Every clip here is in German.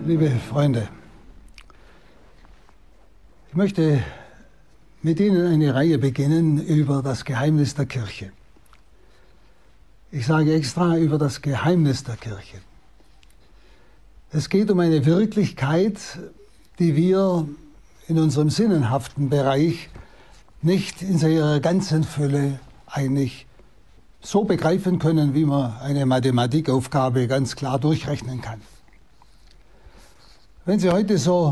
Liebe Freunde, ich möchte mit Ihnen eine Reihe beginnen über das Geheimnis der Kirche. Ich sage extra über das Geheimnis der Kirche. Es geht um eine Wirklichkeit, die wir in unserem sinnenhaften Bereich nicht in ihrer ganzen Fülle eigentlich so begreifen können, wie man eine Mathematikaufgabe ganz klar durchrechnen kann. Wenn Sie heute so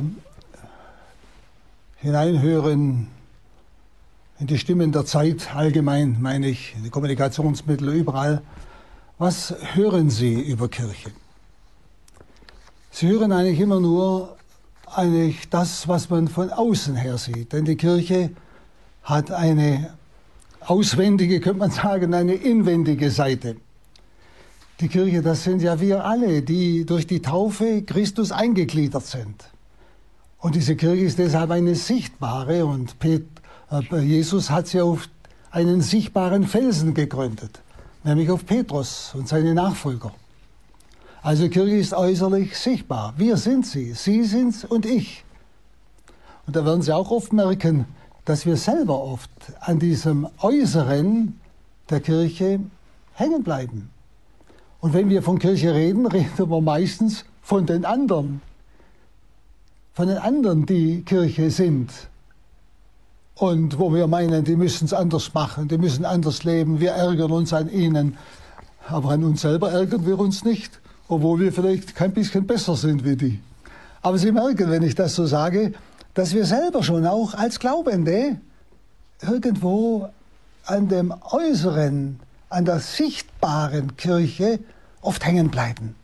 hineinhören in die Stimmen der Zeit, allgemein meine ich, in die Kommunikationsmittel überall, was hören Sie über Kirche? Sie hören eigentlich immer nur das, was man von außen her sieht. Denn die Kirche hat eine auswendige, könnte man sagen, eine inwendige Seite. Die Kirche, das sind ja wir alle, die durch die Taufe Christus eingegliedert sind. Und diese Kirche ist deshalb eine sichtbare, und Jesus hat sie auf einen sichtbaren Felsen gegründet, nämlich auf Petrus und seine Nachfolger. Also Kirche ist äußerlich sichtbar. Wir sind sie sind's und ich. Und da werden Sie auch oft merken, dass wir selber oft an diesem Äußeren der Kirche hängen bleiben. Und wenn wir von Kirche reden, reden wir meistens von den anderen. Von den anderen, die Kirche sind. Und wo wir meinen, die müssen es anders machen, die müssen anders leben. Wir ärgern uns an ihnen. Aber an uns selber ärgern wir uns nicht, obwohl wir vielleicht kein bisschen besser sind wie die. Aber Sie merken, wenn ich das so sage, dass wir selber schon auch als Glaubende irgendwo an dem Äußeren, an der sichtbaren Kirche oft hängen bleiben.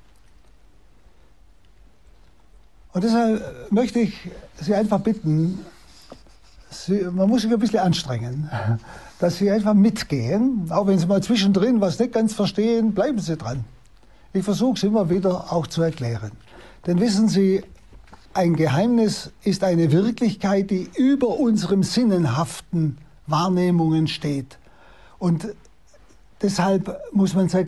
Und deshalb möchte ich Sie einfach bitten, man muss sich ein bisschen anstrengen, dass Sie einfach mitgehen. Auch wenn Sie mal zwischendrin was nicht ganz verstehen, bleiben Sie dran. Ich versuche es immer wieder auch zu erklären. Denn wissen Sie, ein Geheimnis ist eine Wirklichkeit, die über unserem sinnenhaften Wahrnehmungen steht. Und deshalb muss man seit